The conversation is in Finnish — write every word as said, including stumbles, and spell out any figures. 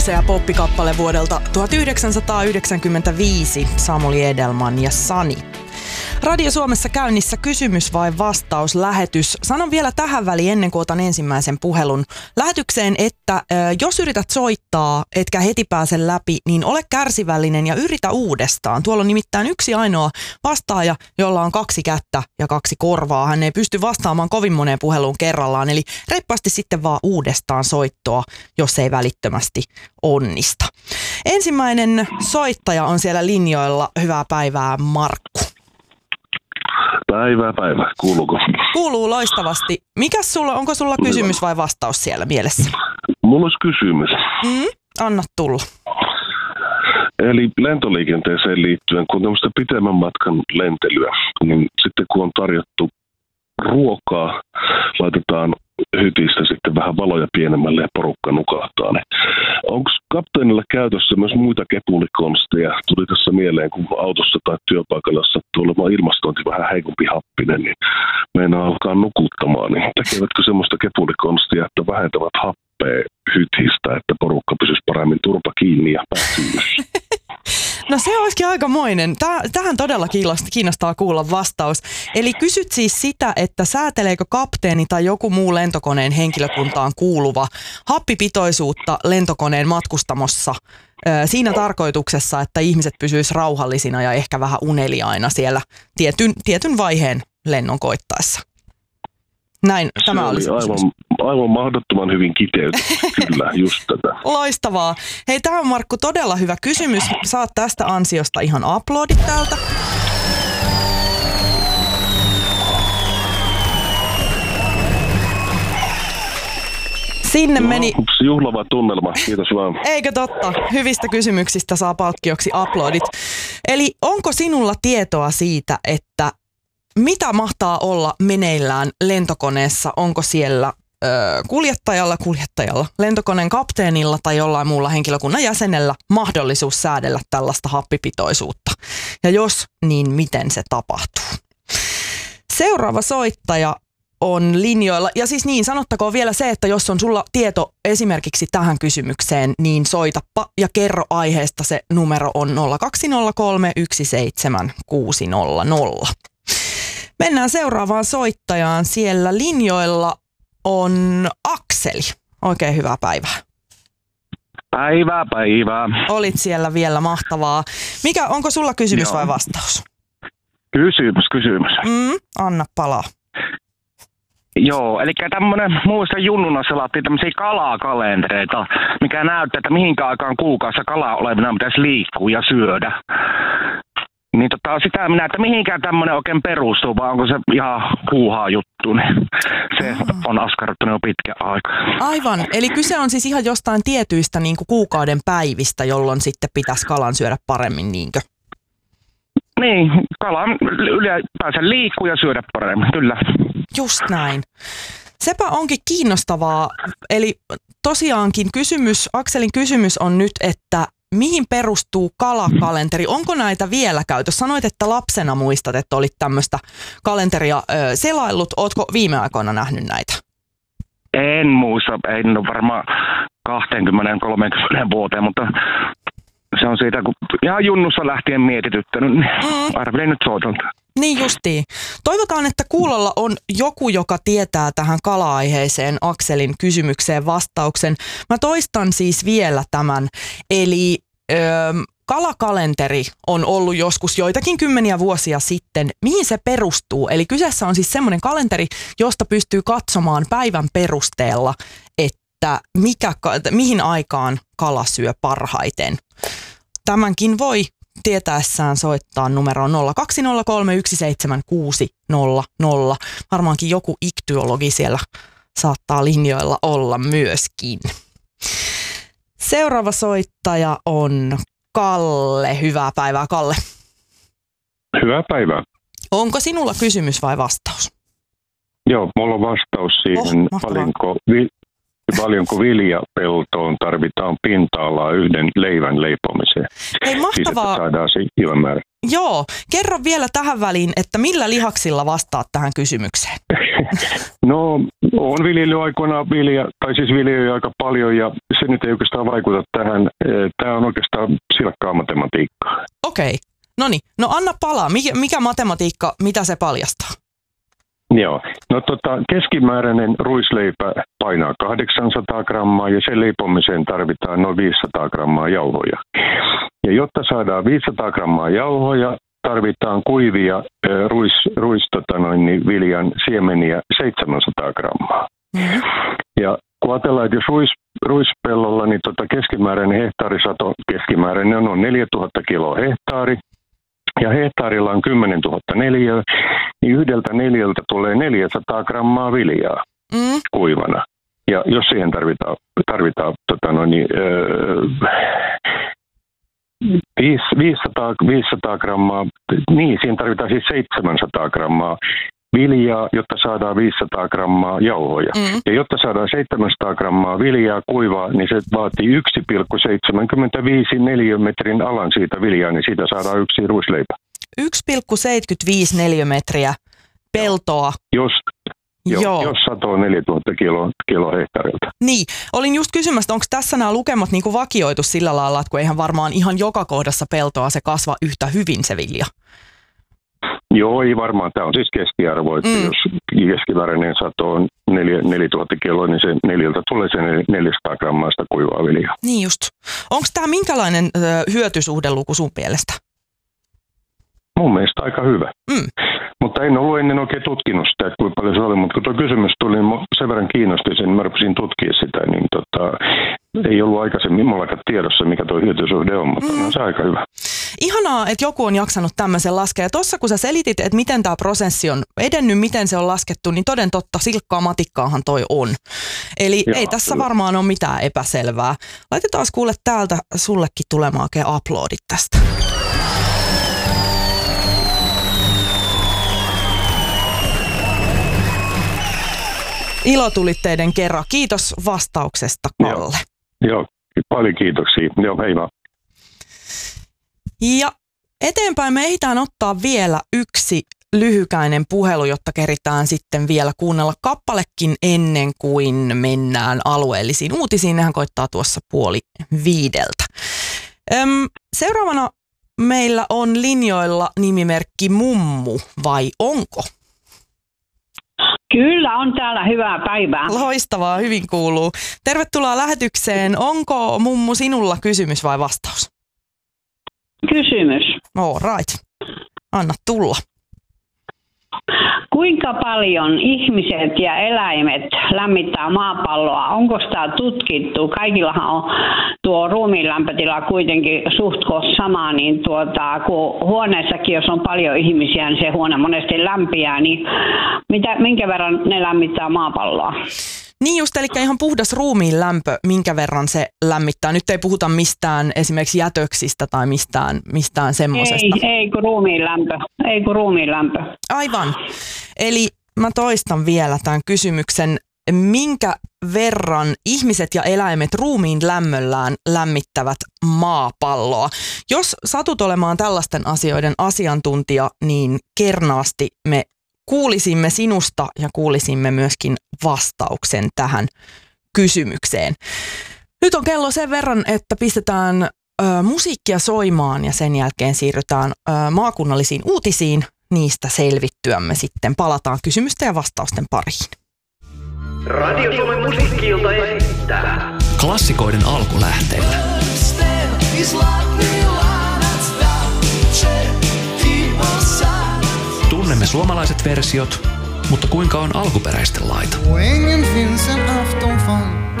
Se ja poppikappale vuodelta tuhatyhdeksänsataayhdeksänkymmentäviisi, Samuli Edelman ja Sani. Radio Suomessa käynnissä kysymys vai vastaus lähetys. Sanon vielä tähän väliin ennen kuin otan ensimmäisen puhelun lähetykseen, että äh, jos yrität soittaa, etkä heti pääse läpi, niin ole kärsivällinen ja yritä uudestaan. Tuolla on nimittäin yksi ainoa vastaaja, jolla on kaksi kättä ja kaksi korvaa. Hän ei pysty vastaamaan kovin moneen puheluun kerrallaan, eli reippaasti sitten vaan uudestaan soittoa, jos ei välittömästi onnista. Ensimmäinen soittaja on siellä linjoilla. Hyvää päivää, Markku. Päivää, päivää. Kuuluuko? Kuuluu loistavasti. Mikäs sulla, onko sulla kysymys vai vastaus siellä mielessä? Mulla olisi kysymys. Mm, anna tulla. Eli lentoliikenteeseen liittyen, kun on tämmöistä pitemmän matkan lentelyä, niin sitten kun on tarjottu ruokaa, laitetaan hytistä sitten vähän valoja pienemmälle ja porukka nukahtaa. Niin onko kapteenilla käytössä myös muita kepulikonsteja? Tuli tässä mieleen, kun autossa tai työpaikalla, jossa sattuu olemaan ilmastointi vähän heikompi happinen, niin meinaa alkaa nukuttamaan. Niin tekevätkö semmoista kepulikonstia, että vähentävät happea hytistä, että porukka pysyisi paremmin turpa kiinni ja päätyy? No se olisikin aikamoinen. Tähän todella kiinnostaa kuulla vastaus. Eli kysyt siis sitä, että sääteleekö kapteeni tai joku muu lentokoneen henkilökuntaan kuuluva happipitoisuutta lentokoneen matkustamossa siinä tarkoituksessa, että ihmiset pysyisivät rauhallisina ja ehkä vähän uneliaina siellä tietyn, tietyn vaiheen lennon koittaessa. Näin, se tämä oli olisi aivan, aivan mahdottoman hyvin kiteytetty. Kyllä, just tätä. Loistavaa. Hei, tämä on Markku todella hyvä kysymys. Saat tästä ansiosta ihan aplodit täältä. Sinne no, meni... Juhlava tunnelma, kiitos vaan. Eikö totta? Hyvistä kysymyksistä saa palkkioksi aplodit. Eli onko sinulla tietoa siitä, että mitä mahtaa olla meneillään lentokoneessa? Onko siellä ö, kuljettajalla, kuljettajalla, lentokoneen kapteenilla tai jollain muulla henkilökunnan jäsenellä mahdollisuus säädellä tällaista happipitoisuutta? Ja jos, niin miten se tapahtuu? Seuraava soittaja on linjoilla. Ja siis niin, sanottakoon vielä se, että jos on sulla tieto esimerkiksi tähän kysymykseen, niin soitappa ja kerro aiheesta. Se numero on nolla kaksi nolla kolme yksi seitsemän kuusi nolla nolla. Mennään seuraavaan soittajaan. Siellä linjoilla on Akseli. Oikein hyvää päivää. Päivää, päivää. Olit siellä vielä, mahtavaa. Mikä, onko sulla kysymys Joo. vai vastaus? Kysymys, kysymys. Mm, anna palaa. Joo, eli tämmönen, muista junnuna selattiin tämmöisiä kalakalentereita, mikä näyttää, että mihinkä aikaan kuukaudessa kalaa olevina pitäisi liikkua ja syödä. Niin tota, sitä minä, että mihinkään tämmöinen oikein perustuu, vai onko se ihan huuhaa juttu, niin se on askarruttanut jo pitkä aika. Aivan, eli kyse on siis ihan jostain tietyistä niin kuin kuukauden päivistä, jolloin sitten pitäisi kalan syödä paremmin, niinkö? Niin, kalan ylipäänsä liikkuu ja syödä paremmin, kyllä. Just näin. Sepä onkin kiinnostavaa, eli tosiaankin kysymys, Akselin kysymys on nyt, että mihin perustuu kalakalenteri? Onko näitä vielä käytössä? Sanoit, että lapsena muistat, että olit tämmöistä kalenteria ö, selaillut. Ootko viime aikoina nähnyt näitä? En muista, en ole varmaan kaksikymmentä kolmekymmentä vuoteen, mutta se on siitä, kun ihan junnussa lähtien mietityttänyt, niin mm. arvelin nyt soitonta. Niin justiin. Toivotaan, että kuulolla on joku, joka tietää tähän kala-aiheeseen Akselin kysymykseen vastauksen. Mä toistan siis vielä tämän. Eli ö, kalakalenteri on ollut joskus joitakin kymmeniä vuosia sitten. Mihin se perustuu? Eli kyseessä on siis semmoinen kalenteri, josta pystyy katsomaan päivän perusteella, että mikä, mihin aikaan kala syö parhaiten. Tämänkin voi tietäessään soittaa numeroon nolla kaksi nolla kolme yksi seitsemän kuusi nolla nolla. Varmaankin joku iktyologi siellä saattaa linjoilla olla myöskin. Seuraava soittaja on Kalle. Hyvää päivää, Kalle. Hyvää päivää. Onko sinulla kysymys vai vastaus? Joo, mulla on vastaus siihen, oh, paljonko vi- paljonko viljapeltoon tarvitaan pinta-alaa yhden leivän leipomiseen. Hei, mahtavaa. Siitä saadaan se hyvä määrä. Joo, kerro vielä tähän väliin, että millä lihaksilla vastaat tähän kysymykseen? No, on viljellyt aikoinaan vilja, tai siis viljelyä aika paljon, ja se nyt ei oikeastaan vaikuta tähän. Tämä on oikeastaan silkkaa matematiikkaa. Okei, no niin. No anna palaa. Mikä, mikä matematiikka, mitä se paljastaa? Joo, no tota, keskimääräinen ruisleipä painaa kahdeksansataa grammaa ja sen leipomiseen tarvitaan noin viisisataa grammaa jauhoja. Ja jotta saadaan viisisataa grammaa jauhoja, tarvitaan kuivia äh, ruis, ruis tota noin, niin viljan siemeniä seitsemänsataa grammaa. Mm-hmm. Ja kun ajatellaan, että jos ruis, ruispellolla, niin tota keskimääräinen hehtaarisato, keskimääräinen on noin neljätuhatta kiloa hehtaari. Ja hehtaarilla on kymmenentuhatta neliöä, niin yhdeltä neliöltä tulee neljäsataa grammaa viljaa mm. kuivana. Ja jos siihen tarvitaan, tarvitaan tota noin, öö, viisisataa, viisisataa grammaa, niin siihen tarvitaan siis seitsemänsataa grammaa viljaa, jotta saadaan viisisataa grammaa jauhoja. Mm. Ja jotta saadaan seitsemänsataa grammaa viljaa kuivaa, niin se vaatii yksi pilkku seitsemänkymmentäviisi neliömetrin alan siitä viljaa, niin siitä saadaan yksi ruisleipä. yksi pilkku seitsemänkymmentäviisi neliömetriä peltoa. Jos, jo, Joo. jos satoo neljätuhatta kiloa, kiloa hehtaarilta. Niin, olin just kysymässä, onko tässä nämä lukemat niinku vakioitu sillä lailla, että kun eihän varmaan ihan joka kohdassa peltoa se kasva yhtä hyvin se vilja? Joo, ei varmaan. Tämä on siis keskiarvo, että mm. jos keskimääräinen sato on neljätuhatta kiloa, niin se neljältä tulee se neljäsataa grammaa sitä kuivaa viljaa. Niin just. Onko tämä minkälainen ö, hyötysuhdeluku sun mielestä? Mun mielestä aika hyvä. Mm. Mutta en ollut ennen oikein tutkinut sitä, että kuinka paljon se oli, mutta kun tuo kysymys tuli, niin sen verran kiinnosti sen, mä rupesin tutkia sitä, niin tota, ei ollut aikaisemmin mullakaan tiedossa, mikä tuo hyötysuhde on, mutta mm. on se aika hyvä. Ihanaa, että joku on jaksanut tämmöisen laskea. Tuossa kun sä selitit, että miten tämä prosessi on edennyt, miten se on laskettu, niin toden totta silkkaa matikkaahan toi on. Eli Jaa, ei tässä kyllä. varmaan ole mitään epäselvää. Laitetaan kuule täältä sullekin tulemaan oikein uploadit tästä. Ilotulitteiden kerran. Kiitos vastauksesta, Kalle. Joo, Joo paljon kiitoksia. Joo, hei vaan. Ja eteenpäin me ehditään ottaa vielä yksi lyhykäinen puhelu, jotta keritään sitten vielä kuunnella kappalekin ennen kuin mennään alueellisiin uutisiin. Nehän koittaa tuossa puoli viideltä. Öm, seuraavana meillä on linjoilla nimimerkki Mummu, vai onko? Kyllä, on täällä hyvää päivää. Loistavaa, hyvin kuuluu. Tervetuloa lähetykseen. Onko Mummu sinulla kysymys vai vastaus? Kysymys. All right. Anna tulla. Kuinka paljon ihmiset ja eläimet lämmittää maapalloa? Onko sitä tutkittu? Kaikillahan on tuo ruumiin lämpötila kuitenkin suht sama, niin tuota, kun huoneessakin, jos on paljon ihmisiä, niin se huone monesti lämpiää, niin mitä, minkä verran ne lämmittää maapalloa? Niin just, eli ihan puhdas ruumiin lämpö, minkä verran se lämmittää. Nyt ei puhuta mistään esimerkiksi jätöksistä tai mistään, mistään semmoisesta. Ei, ei kun ruumiin lämpö. Ei kun ruumiin lämpö. Aivan. Eli mä toistan vielä tämän kysymyksen. Minkä verran ihmiset ja eläimet ruumiin lämmöllään lämmittävät maapalloa? Jos satut olemaan tällaisten asioiden asiantuntija, niin kernaasti me kuulisimme sinusta ja kuulisimme myöskin vastauksen tähän kysymykseen. Nyt on kello sen verran, että pistetään ö, musiikkia soimaan ja sen jälkeen siirrytään ö, maakunnallisiin uutisiin. Niistä selvittyämme sitten palataan kysymysten ja vastausten pariin. Radio Suomen musiikki-ilta esittää klassikoiden alkulähteillä. Tunnemme suomalaiset versiot, mutta kuinka on alkuperäisten laita?